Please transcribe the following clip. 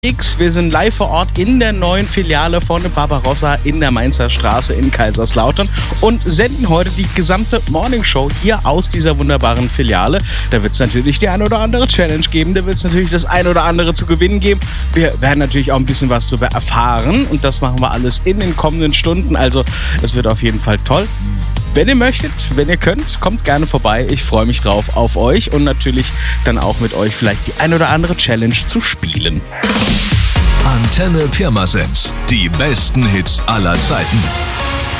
Wir sind live vor Ort in der neuen Filiale von Barbarossa in der Mainzer Straße in Kaiserslautern und senden heute die gesamte Morningshow hier aus dieser wunderbaren Filiale. Da wird es natürlich die ein oder andere Challenge geben, da wird es natürlich das ein oder andere zu gewinnen geben. Wir werden natürlich auch ein bisschen was darüber erfahren und das machen wir alles in den kommenden Stunden. Also es wird auf jeden Fall toll. Wenn ihr möchtet, wenn ihr könnt, kommt gerne vorbei. Ich freue mich drauf auf euch und natürlich dann auch mit euch vielleicht die ein oder andere Challenge zu spielen. Antenne Pirmasens. Die besten Hits aller Zeiten.